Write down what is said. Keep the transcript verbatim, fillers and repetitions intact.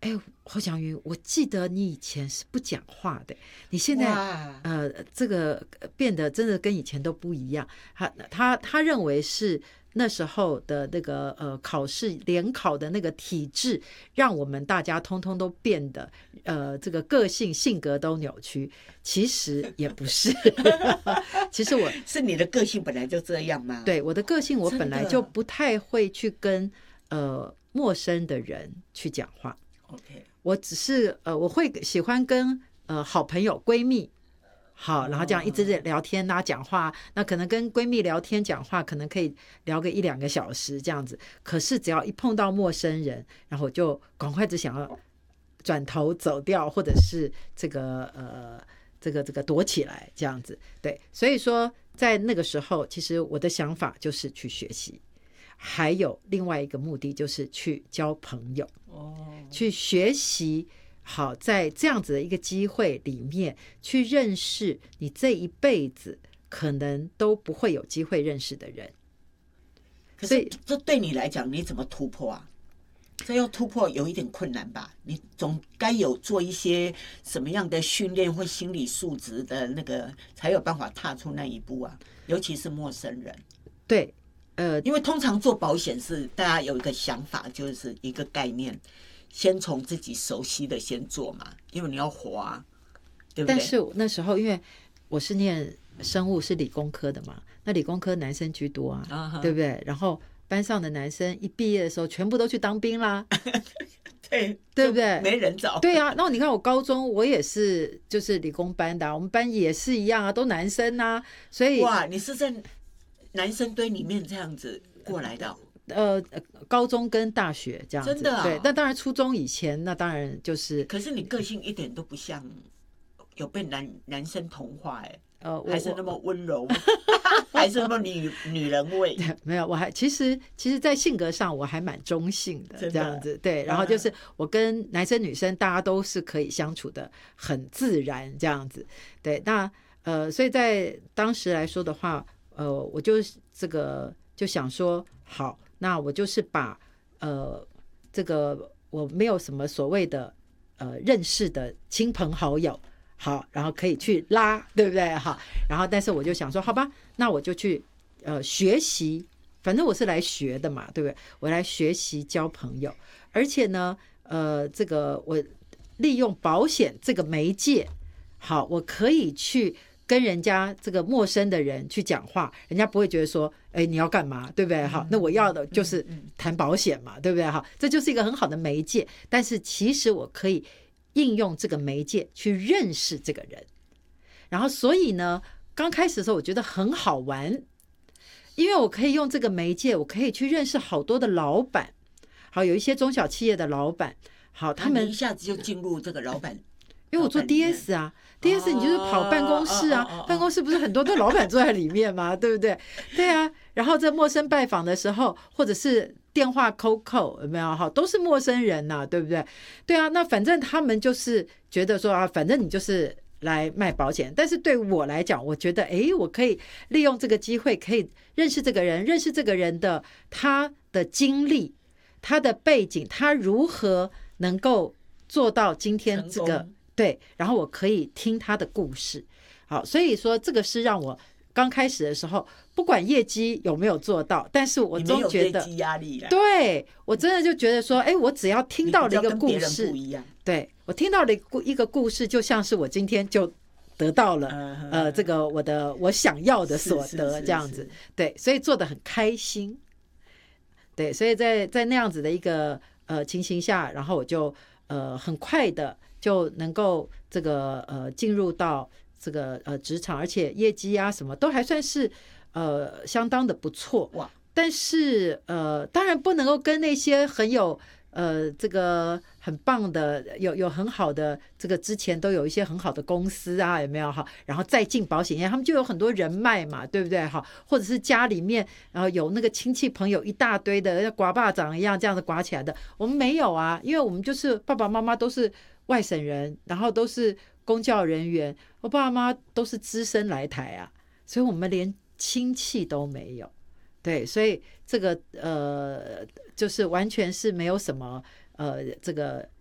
哎，侯祥云，我记得你以前是不讲话的，你现在呃，这个变得真的跟以前都不一样。他他他认为是那时候的那个呃考试联考的那个体制，让我们大家通通都变得呃这个个性性格都扭曲。其实也不是，其实我是你的个性本来就这样吗？ 对，我的个性我本来就不太会去跟呃陌生的人去讲话。 Okay. 我只是呃，我会喜欢跟呃好朋友闺蜜好，然后这样一直聊天啊讲话，那可能跟闺蜜聊天讲话，可能可以聊个一两个小时这样子。可是只要一碰到陌生人，然后我就赶快只想要转头走掉，或者是这个呃这个这个躲起来这样子。对，所以说在那个时候，其实我的想法就是去学习。还有另外一个目的就是去交朋友，哦，去学习，好，在这样子的一个机会里面去认识你这一辈子可能都不会有机会认识的人。 可是这对你来讲你怎么突破啊？这要突破有一点困难吧？你总该有做一些什么样的训练或心理素质的那个，才有办法踏出那一步啊，尤其是陌生人。 对，呃， 因为通常做保险是大家有一个想法，就是一个概念，先从自己熟悉的先做嘛，因为你要活啊，对不对？ 但是那时候因为我是念生物，是理工科的嘛，那理工科男生居多啊， uh-huh. 对不对？然后班上的男生一毕业的时候，全部都去当兵啦， 对， 对不对？ 没人找。 对啊，那你看我高中我也是就是理工班的、啊，我们班也是一样啊，都男生啊，所以哇，你是在男生堆里面这样子过来的、哦？ 呃，高中跟大学这样子， 真的、啊、 对。那当然，初中以前那当然就是。 可是你个性一点都不像有被男男生同化哎、欸， 呃， 还是那么温柔，还是那么女女人味。 没有，我还其实其实，在性格上我还蛮中性的，这样子对。然后就是我跟男生女生大家都是可以相处的很自然，这样子对。那呃，所以在当时来说的话。呃，我就这个就想说，好，那我就是把呃这个我没有什么所谓的呃认识的亲朋好友，好，然后可以去拉，对不对？好，然后但是我就想说，好吧，那我就去呃学习，反正我是来学的嘛，对不对？我来学习交朋友，而且呢，呃，这个我利用保险这个媒介，好，我可以去。跟人家这个陌生的人去讲话，人家不会觉得说，哎，你要干嘛，对不对？好，那我要的就是谈保险嘛，对不对？好，这就是一个很好的媒介。但是其实我可以应用这个媒介去认识这个人，然后所以呢，刚开始的时候我觉得很好玩，因为我可以用这个媒介，我可以去认识好多的老板，好，有一些中小企业的老板，好，他们一下子就进入这个老板。 因为我做 D S 啊 ，D S 你就是跑办公室啊，哦哦哦哦、办公室不是很多的老板坐在里面吗？对不对？对啊，然后在陌生拜访的时候，或者是电话 call call 有没有哈，都是陌生人呐、啊，对不对？对啊，那反正他们就是觉得说啊，反正你就是来卖保险，但是对我来讲，我觉得哎，我可以利用这个机会，可以认识这个人，认识这个人的他的经历、他的背景，他如何能够做到今天这个。对，然后我可以听他的故事，好，所以说这个是让我刚开始的时候，不管业绩有没有做到，但是我总觉得，对，我真的就觉得说，哎，我只要听到了一个故事，对，我听到了一个故事，就像是我今天就得到了、uh-huh. 呃这个我的我想要的所得这样子，对，所以做得很开心，对，所以在在那样子的一个呃情形下，然后我就呃很快的。就能够这个呃进入到这个呃职场，而且业绩啊什么都还算是呃相当的不错哇。但是呃当然不能够跟那些很有呃这个很棒的有有很好的这个之前都有一些很好的公司啊有没有哈？然后再进保险业，他们就有很多人脉嘛，对不对哈？或者是家里面然后有那个亲戚朋友一大堆的，像刮巴掌一样这样子刮起来的，我们没有啊，因为我们就是爸爸妈妈都是。外省人，然后都是公教人员，我爸妈都是资深来台啊，所以我们连亲戚都没有，对，所以这个呃，就是完全是没有什么呃，这个